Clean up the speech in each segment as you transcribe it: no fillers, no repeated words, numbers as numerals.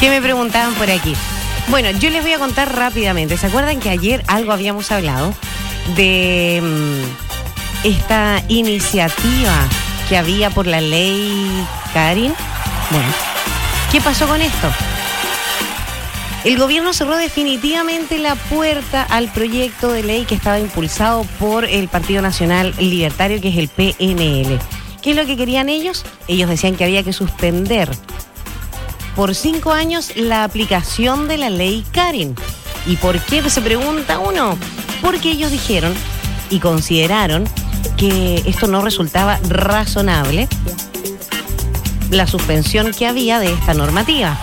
¿Qué me preguntaban por aquí? Bueno, yo les voy a contar rápidamente. ¿Se acuerdan que ayer algo habíamos hablado de esta iniciativa que había por la ley Karin? Bueno, ¿qué pasó con esto? El gobierno cerró definitivamente la puerta al proyecto de ley que estaba impulsado por el Partido Nacional Libertario, que es el PNL. ¿Qué es lo que querían ellos? Ellos decían que había que suspender por 5 años la aplicación de la ley Karin. ¿Y por qué? Se pregunta uno. Porque ellos dijeron y consideraron que esto no resultaba razonable, la suspensión que había de esta normativa.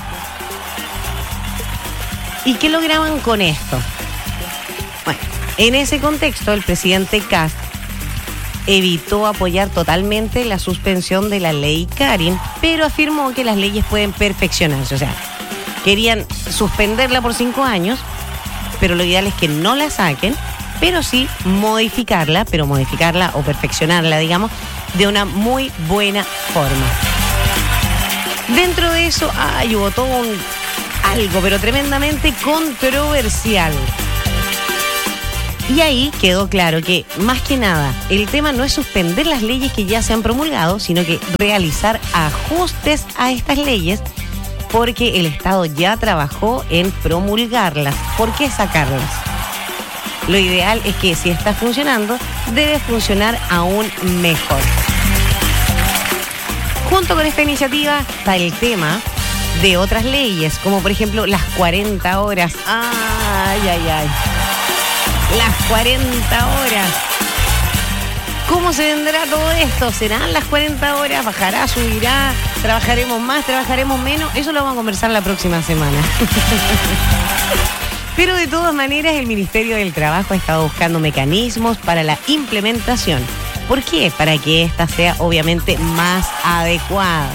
¿Y qué lograban con esto? Bueno, en ese contexto el presidente Kast evitó apoyar totalmente la suspensión de la ley Karin, pero afirmó que las leyes pueden perfeccionarse. O sea, querían suspenderla por 5 años, pero lo ideal es que no la saquen, pero sí modificarla o perfeccionarla, digamos, de una muy buena forma. Dentro de eso, hubo todo algo, pero tremendamente controversial. Y ahí quedó claro que, más que nada, el tema no es suspender las leyes que ya se han promulgado, sino que realizar ajustes a estas leyes, porque el Estado ya trabajó en promulgarlas. ¿Por qué sacarlas? Lo ideal es que si está funcionando, debe funcionar aún mejor. Junto con esta iniciativa está el tema de otras leyes, como por ejemplo las 40 horas. Las 40 horas. ¿Cómo se vendrá todo esto? ¿Serán las 40 horas? ¿Bajará? ¿Subirá? ¿Trabajaremos más? ¿Trabajaremos menos? Eso lo vamos a conversar la próxima semana. Pero de todas maneras el Ministerio del Trabajo ha estado buscando mecanismos para la implementación. ¿Por qué? Para que ésta sea obviamente más adecuada.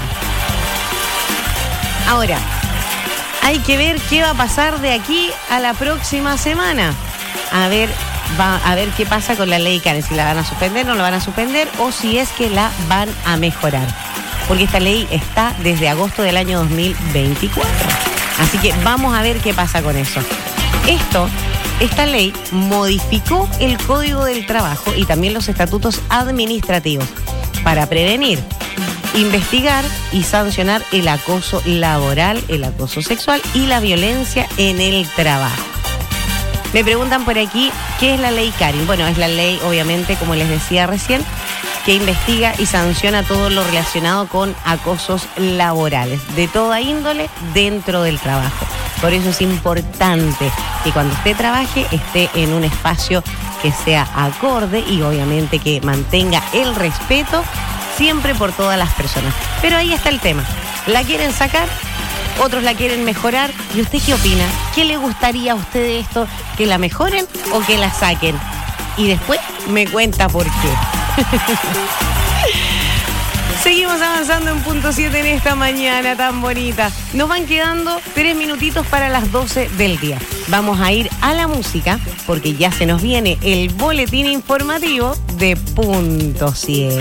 Ahora, hay que ver qué va a pasar de aquí a la próxima semana. A ver qué pasa con la ley Karin, si la van a suspender, no la van a suspender, o si es que la van a mejorar. Porque esta ley está desde agosto del año 2024. Así que vamos a ver qué pasa con eso. Esta ley modificó el Código del Trabajo y también los estatutos administrativos para prevenir, investigar y sancionar el acoso laboral, el acoso sexual y la violencia en el trabajo. Me preguntan por aquí, ¿qué es la ley Karin? Bueno, es la ley, obviamente, como les decía recién, que investiga y sanciona todo lo relacionado con acosos laborales, de toda índole dentro del trabajo. Por eso es importante que cuando usted trabaje esté en un espacio que sea acorde y obviamente que mantenga el respeto siempre por todas las personas. Pero ahí está el tema. ¿La quieren sacar? Otros la quieren mejorar. ¿Y usted qué opina? ¿Qué le gustaría a usted de esto? ¿Que la mejoren o que la saquen? Y después me cuenta por qué. Seguimos avanzando en punto 7 en esta mañana tan bonita. Nos van quedando 3 minutitos para las 12 del día. Vamos a ir a la música porque ya se nos viene el boletín informativo de punto 7.